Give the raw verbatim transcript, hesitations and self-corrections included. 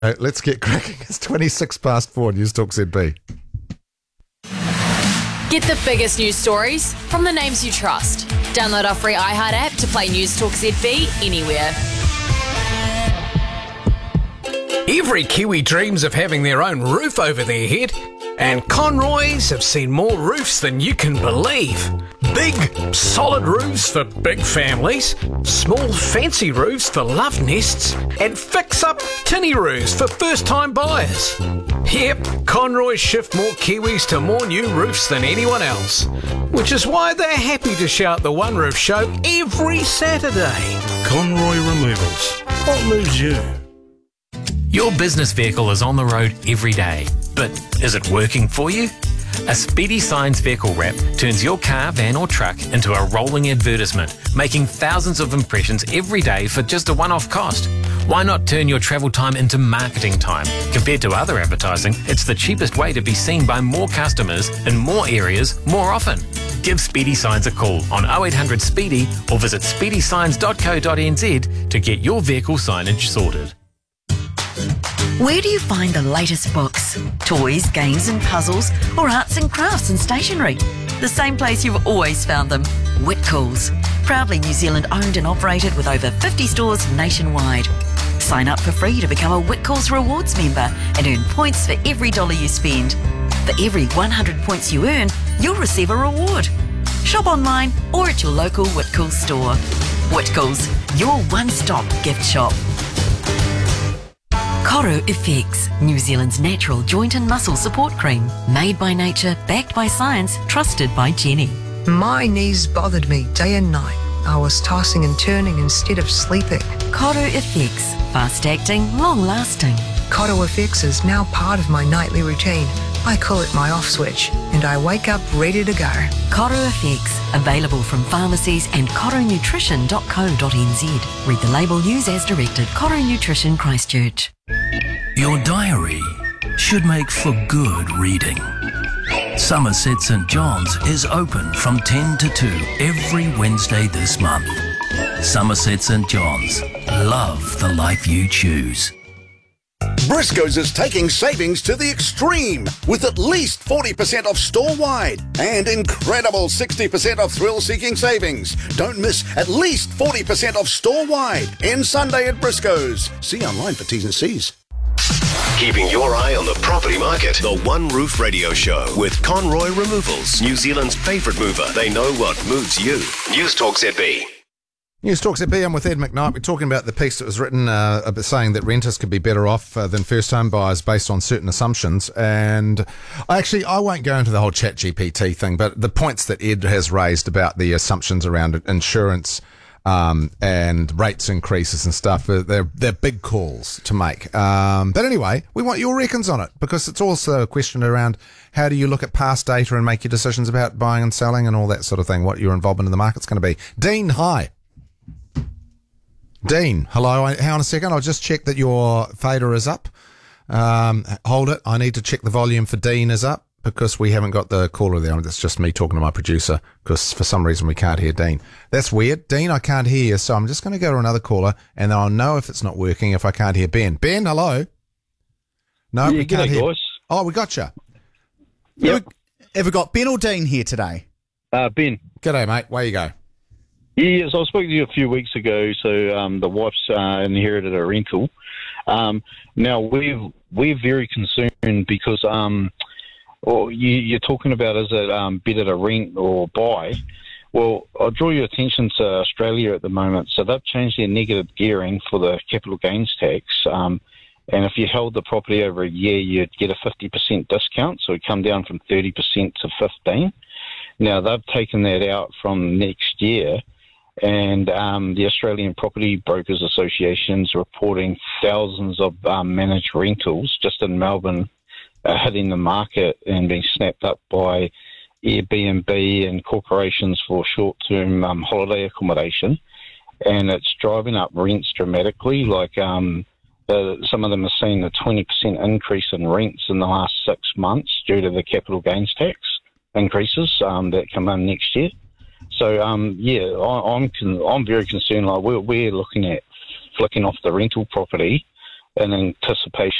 Uh, let's get cracking. It's twenty-six past four, News Talk Z B. Get the biggest news stories from the names you trust. Download our free iHeart app to play News Talk Z B anywhere. Every Kiwi dreams of having their own roof over their head, and Conroys have seen more roofs than you can believe. Big, solid roofs for big families, small, fancy roofs for love nests, and fix-up tinny roofs for first-time buyers. Yep, Conroy shift more Kiwis to more new roofs than anyone else, which is why they're happy to shout the One Roof Show every Saturday. Conroy Removals. What moves you? Your business vehicle is on the road every day, but is it working for you? A Speedy Signs vehicle wrap turns your car, van or truck into a rolling advertisement, making thousands of impressions every day for just a one-off cost. Why not turn your travel time into marketing time? Compared to other advertising, it's the cheapest way to be seen by more customers in more areas more often. Give Speedy Signs a call on oh eight hundred SPEEDY or visit speedy signs dot co dot n z to get your vehicle signage sorted. Where do you find the latest books, toys, games and puzzles, or arts and crafts and stationery? The same place you've always found them, Whitcoulls. Proudly New Zealand owned and operated with over fifty stores nationwide. Sign up for free to become a Whitcoulls Rewards member and earn points for every dollar you spend. For every one hundred points you earn, you'll receive a reward. Shop online or at your local Whitcoulls store. Whitcoulls, your one-stop gift shop. Coro Effects, New Zealand's natural joint and muscle support cream. Made by nature, backed by science, trusted by Jenny. My knees bothered me day and night. I was tossing and turning instead of sleeping. Coro Effects, fast-acting, long-lasting. Coro Effects is now part of my nightly routine. I call it my off switch, and I wake up ready to go. Coro Effects, available from pharmacies and coro nutrition dot co dot n z. Read the label, use as directed. Coro Nutrition, Christchurch. Your diary should make for good reading. Somerset St John's is open from ten to two every Wednesday this month. Somerset St John's. Love the life you choose. Briscoes is taking savings to the extreme with at least forty percent off store-wide and incredible sixty percent off thrill-seeking savings. Don't miss at least forty percent off store-wide and Sunday at Briscoes. See online for T's and C's. Keeping your eye on the property market. The One Roof Radio Show with Conroy Removals, New Zealand's favourite mover. They know what moves you. News Talk Z B. News Talk Z B, I'm with Ed McKnight. We're talking about the piece that was written uh, saying that renters could be better off uh, than first-home buyers based on certain assumptions. And I actually, I won't go into the whole Chat G P T thing, but the points that Ed has raised about the assumptions around insurance um, and rates increases and stuff, they're, they're big calls to make. Um, but anyway, we want your reckons on it because it's also a question around how do you look at past data and make your decisions about buying and selling and all that sort of thing, what your involvement in the market's going to be. Dean, hi. Dean, hello. Hang on a second. I'll just check that your fader is up. Um, hold it. I need to check the volume for Dean is up because we haven't got the caller there. That's just me talking to my producer because for some reason we can't hear Dean. That's weird. Dean, I can't hear you, so I'm just going to go to another caller and then I'll know if it's not working if I can't hear Ben. Ben, hello. No, yeah, we can't g'day, hear. Guys. Oh, we got you. Yep. Have, we, have we got Ben or Dean here today? Uh, Ben. G'day, mate. Where you go? Yeah, so I spoke to you a few weeks ago. So um, the wife's uh, inherited a rental. Um, now we're we're very concerned because um, well, you, you're talking about is it um, better to rent or buy? Well, I'll draw your attention to Australia at the moment. So they've changed their negative gearing for the capital gains tax. Um, and if you held the property over a year, you'd get a fifty percent discount. So it'd come down from thirty percent to fifteen. Now they've taken that out from next year. And um, the Australian Property Brokers Association is reporting thousands of um, managed rentals just in Melbourne uh, hitting the market and being snapped up by Airbnb and corporations for short-term um, holiday accommodation. And it's driving up rents dramatically. Like um, the, some of them are seeing a twenty percent increase in rents in the last six months due to the capital gains tax increases um, that come in next year. So, um, yeah, I, I'm con- I'm very concerned. Like we're, we're looking at flicking off the rental property in anticipation